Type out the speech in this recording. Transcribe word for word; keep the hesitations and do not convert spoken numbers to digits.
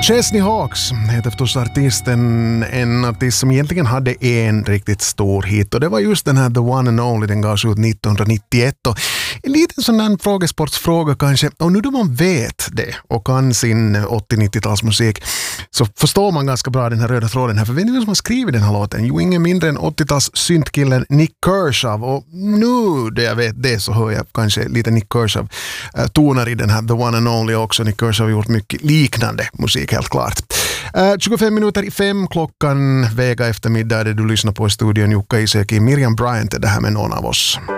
Chesney Hawks heter förstås artisten, en artist som egentligen hade en riktigt stor hit, och det var just den här The One and Only. Den gavs ut nittonhundranittioett, och en liten sån här frågesportsfråga kanske, och nu då man vet det och kan sin åttio-nittiotalsmusik så förstår man ganska bra den här röda tråden här, för vet ni vem som har skrivit den här låten? Jo, ingen mindre än åttio-tals syntkillen Nick Kershaw, och nu då jag vet det så hör jag kanske lite Nick Kershaw äh, tonar i den här The One and Only också. Nick Kershaw har gjort mycket liknande musik, helt klart. Uh, tjugofem minuter i fem klockan, Vega eftermiddag, det du lyssnar på i studion. Jukka Iseki, Miriam Bryant är det här med någon av oss.